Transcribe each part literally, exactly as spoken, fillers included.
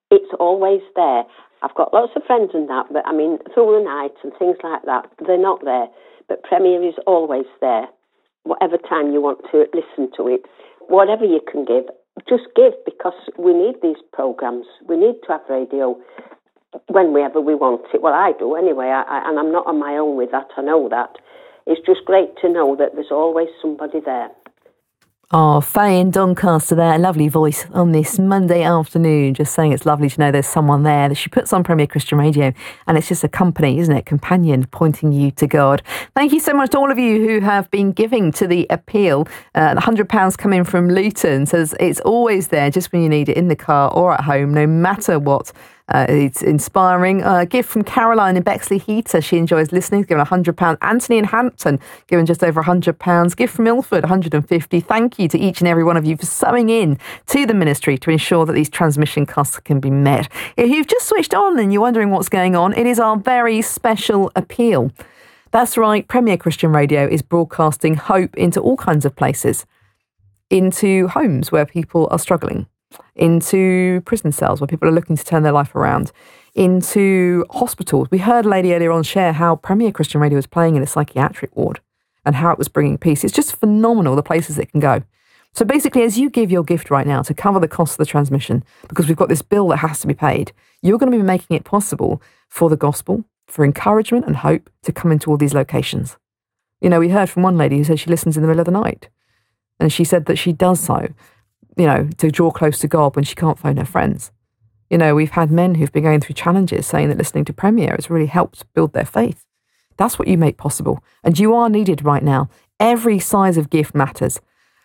It's always there. I've got lots of friends and that, but I mean, through the night and things like that, they're not there. But Premier is always there. Whatever time you want to listen to it, whatever you can give, just give, because we need these programmes. We need to have radio whenever we want it. Well, I do anyway, I, I, and I'm not on my own with that, I know that. It's just great to know that there's always somebody there. Oh, Faye in Doncaster there, a lovely voice on this Monday afternoon, just saying it's lovely to know there's someone there that she puts on Premier Christian Radio, and it's just a company, isn't it? Companion pointing you to God. Thank you so much to all of you who have been giving to the appeal. Uh, one hundred pounds coming from Luton says it's always there just when you need it, in the car or at home, no matter what. Uh, it's inspiring. A uh, gift from Caroline in Bexley Heater. She enjoys listening. Given one hundred pounds. Anthony in Hampton given just over one hundred pounds. Gift from Ilford, one hundred fifty. Thank you to each and every one of you for sewing in to the ministry to ensure that these transmission costs can be met. If you've just switched on and you're wondering what's going on, it is our very special appeal. That's right. Premier Christian Radio is broadcasting hope into all kinds of places, into homes where people are struggling, into prison cells where people are looking to turn their life around, into hospitals. We heard a lady earlier on share how Premier Christian Radio was playing in a psychiatric ward and how it was bringing peace. It's just phenomenal, the places it can go. So basically, as you give your gift right now to cover the cost of the transmission, because we've got this bill that has to be paid, you're going to be making it possible for the gospel, for encouragement and hope to come into all these locations. You know, we heard from one lady who said she listens in the middle of the night, and she said that she does so, you know, to draw close to God when she can't phone her friends. You know, we've had men who've been going through challenges saying that listening to Premier has really helped build their faith. That's what you make possible. And you are needed right now. Every size of gift matters.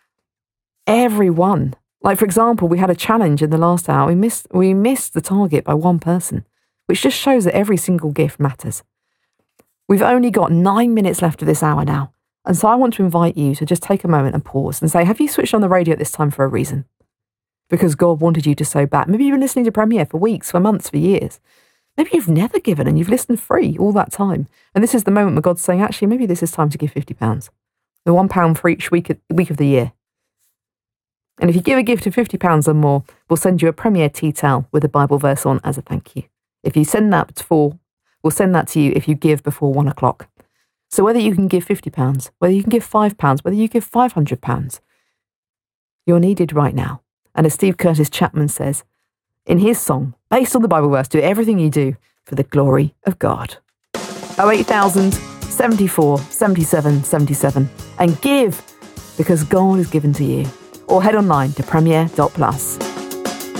Every one. Like, for example, we had a challenge in the last hour. We missed, we missed the target by one person, which just shows that every single gift matters. We've only got nine minutes left of this hour now. And so I want to invite you to just take a moment and pause and say, have you switched on the radio at this time for a reason? Because God wanted you to sow back. Maybe you've been listening to Premier for weeks, for months, for years. Maybe you've never given and you've listened free all that time. And this is the moment where God's saying, actually, maybe this is time to give fifty pounds. The one pound for each week, week of the year. And if you give a gift of fifty pounds or more, we'll send you a Premier tea towel with a Bible verse on as a thank you. If you send that for, we'll send that to you if you give before one o'clock. So whether you can give fifty pounds, whether you can give five pounds, whether you give five hundred pounds, you're needed right now. And as Steve Curtis Chapman says in his song, based on the Bible verse, do everything you do for the glory of God. oh eight thousand, seventy-four, seventy-seven, seventy-seven. And give because God is given to you. Or head online to premier dot plus.